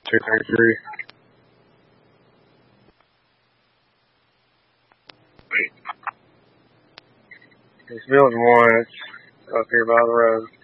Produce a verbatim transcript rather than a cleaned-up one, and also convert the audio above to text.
two thirty-three. It's building one. It's up here by the road.